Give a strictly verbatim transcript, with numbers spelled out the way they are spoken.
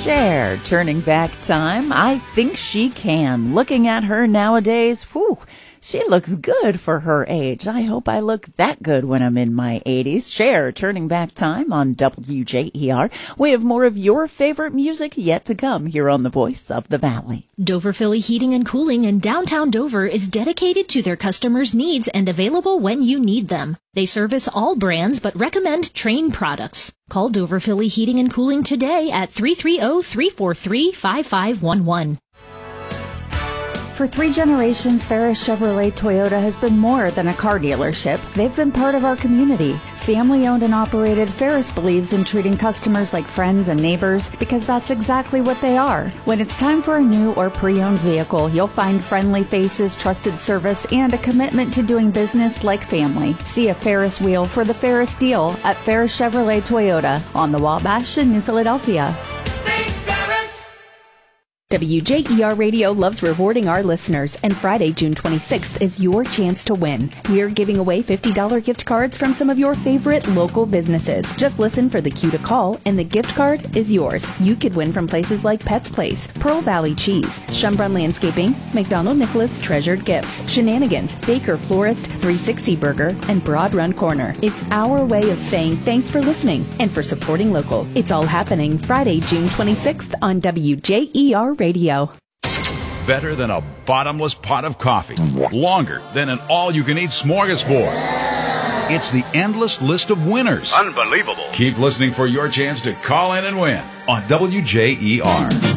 Cher, turning back time. I think she can. Looking at her nowadays, whew, she looks good for her age. I hope I look that good when I'm in my eighties. Cher, turning back time on W J E R. We have more of your favorite music yet to come here on The Voice of the Valley. Dover Philly Heating and Cooling in downtown Dover is dedicated to their customers' needs and available when you need them. They service all brands but recommend Trane products. Call Dover Philly Heating and Cooling today at three three zero, three four three, five five one one. For three generations, Ferris Chevrolet Toyota has been more than a car dealership. They've been part of our community. Family owned and operated, Ferris believes in treating customers like friends and neighbors because that's exactly what they are. When it's time for a new or pre-owned vehicle, you'll find friendly faces, trusted service, and a commitment to doing business like family. See a Ferris wheel for the Ferris deal at Ferris Chevrolet Toyota on the Wabash in New Philadelphia. W J E R Radio loves rewarding our listeners, and Friday, June twenty-sixth is your chance to win. We're giving away fifty dollars gift cards from some of your favorite local businesses. Just listen for the cue to call, and the gift card is yours. You could win from places like Pet's Place, Pearl Valley Cheese, Shumbrun Landscaping, McDonald Nicholas Treasured Gifts, Shenanigans, Baker Florist, three sixty Burger, and Broad Run Corner. It's our way of saying thanks for listening and for supporting local. It's all happening Friday, June twenty-sixth on W J E R Radio. Better than a bottomless pot of coffee. Longer than an all-you-can-eat smorgasbord. It's the endless list of winners. Unbelievable. Keep listening for your chance to call in and win on W J E R.